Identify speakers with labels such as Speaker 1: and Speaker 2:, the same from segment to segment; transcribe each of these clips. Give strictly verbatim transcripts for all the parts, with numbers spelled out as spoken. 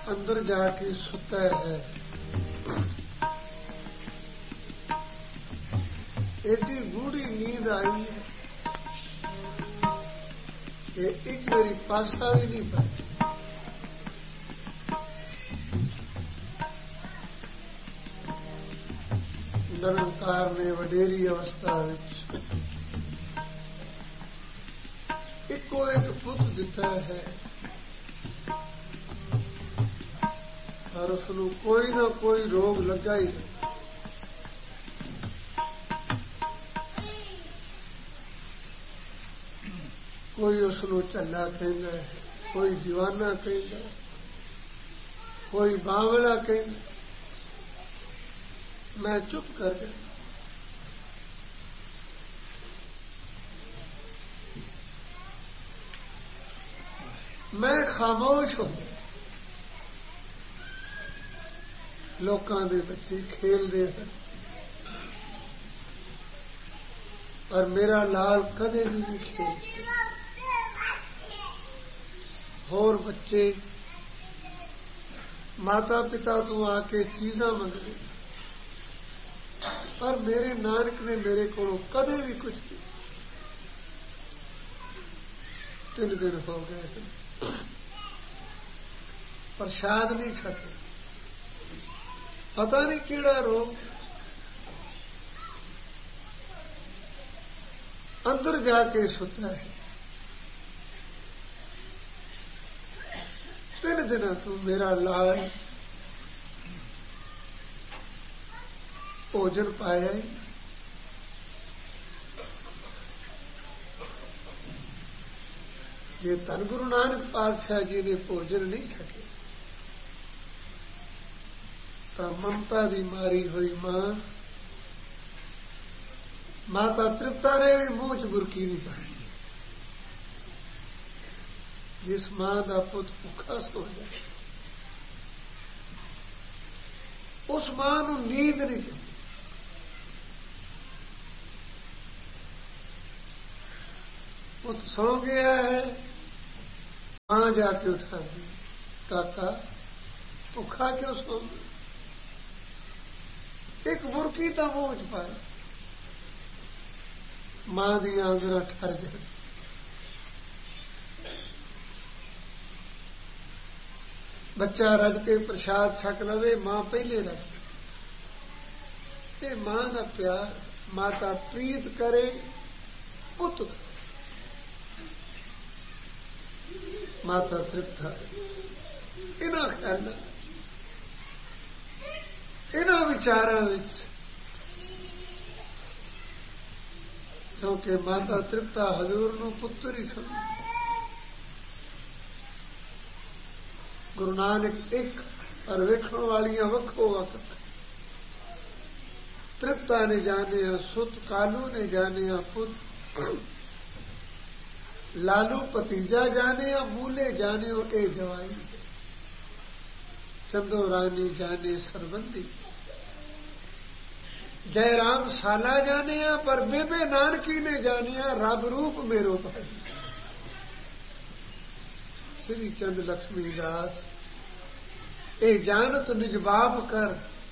Speaker 1: अंदर जाके सुता है। एडी गूढ़ी नींद आई है कि एक मेरी पासा भी नहीं पाई। निरंकार ने वडेरी अवस्था इको एक पुत दिता है और उसनू कोई ना कोई रोग लगा ही। कोई उसनू झल्ला कहता है, कोई दीवाना कहता है, कोई बावला कहता। मैं चुप कर गया। मैं खामोश हो गया। लोकां दे बच्चे खेलते हैं और मेरा लाल कदे भी नहीं खेलते। होर बच्चे माता पिता तो आके चीज़ां मंगते पर मेरे नानक ने मेरे को कदे भी कुछ नहीं। तीन दिन हो गए प्रसाद नहीं छके। पता नहीं केड़ा रोग अंदर जाके सुता है। तीन दिन तो मेरा लाल भोजन पाया ही। जे धन गुरु नानक पातशाह जी ने भोजन नहीं छके तो ममता दी मारी हुई मां माता तृप्ता ने भी मूंह च बुरकी नहीं पाई। जिस मां का पुत भुखा सो जाए उस मां नूं नींद नहीं आती। पुत सो गया है, मां जाके उठा दी, काका भुखा क्यों सो गया? एक बुरकी तो मुंह च पाई। मां दी आंगरा ठर जाए। बच्चा रज के प्रसाद छक लवे, मां पहले रख। ये मां का प्यार। माता प्रीत करे पुत करे। माता तृप्त है। इन्हां ख्यालों इन्हां विचारों विच क्योंकि माता तृप्ता हजूर नूं पुत्र ही समझ। गुरु नानक एक और वेखण वालियां वखो वक्त। तृप्ता ने जाने सुत, कालू ने जाने पुत, लालू भतीजा जाने मूले जाने ए जवाई। चंदो रानी जाने सरबंदी। जयराम साला जाने पर बेबे नानकी ने जाने रब रूप मेरो भाई। श्री चंद लक्ष्मी दास ए जानत निज बाप कर,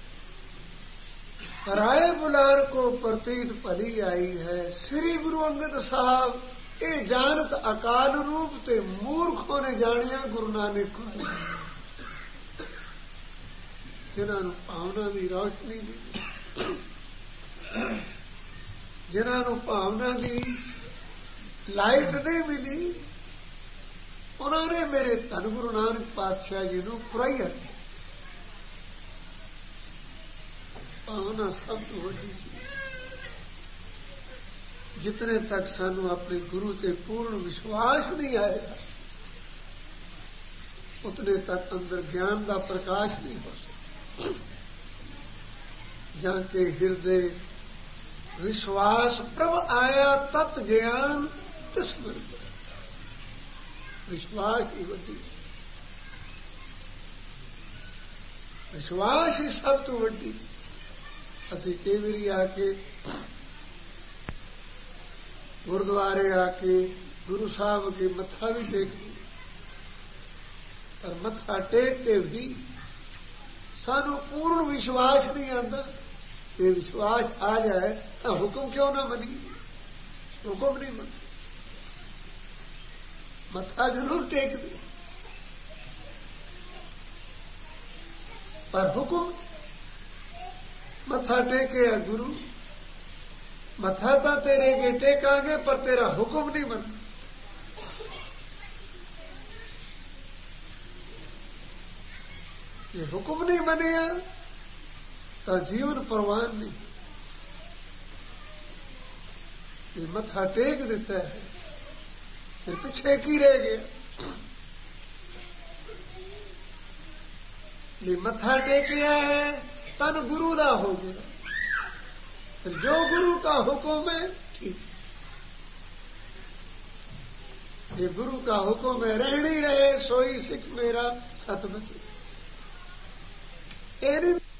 Speaker 1: राय बुलार को प्रतीत भली आई है। श्री गुरु अंगद साहब ए जानत अकाल रूप ते मूर्खों ने जानिया गुरु नानक को। जिन्होंने भावना की रोशनी दी, जिन्होंने भावना की लाइट नहीं मिली, उन्होंने मेरे धन गुरु नानक पातशाह जी को पुराइया। भावना सब तो वड्डी चीज। जितने तक सानू अपने गुरु से पूर्ण विश्वास नहीं आएगा उतने तक अंदर ज्ञान का प्रकाश नहीं हो सकता। जाके हृदय विश्वास प्रभ आया तत् ज्ञान तिस्मृत। विश्वास ही वड्डी चीज। विश्वास ही सब तो वड्डी चीज। असी कई बारी आके गुरुद्वारे आके गुरु साहब के मत्था भी टेक पर मत्था टेक के भी सानू पूर्ण विश्वास नहीं आता। ये विश्वास आ जाए तो हुक्म क्यों ना मनी, हुक्म नहीं मन, मत्था जरूर टेक दे पर हुक्म मत्था टेके या गुरु, मत्था तो तेरे के टेकांगे पर तेरा हुक्म नहीं मन। ये हुक्म नहीं बनेगा तो जीवन परवान नहीं। ये मत्था टेक देता है फिर पीछे की रह गया। ये मत्था टेकिया है तन गुरु दा हो गया, फिर जो गुरु का हुक्म है ठीक। ये गुरु का हुक्म है रहनी रहे सोई सिख मेरा सतबच।